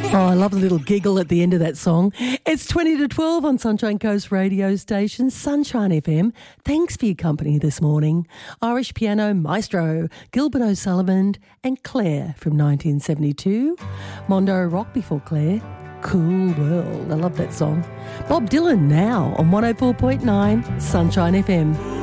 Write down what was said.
Oh, I love the little giggle at the end of that song. It's 20 to 12 on Sunshine Coast radio station, Sunshine FM. Thanks for your company this morning. Irish piano maestro, Gilbert O'Sullivan and Claire from 1972. Mondo Rock before Claire. Cool World. I love that song. Bob Dylan now on 104.9 Sunshine FM.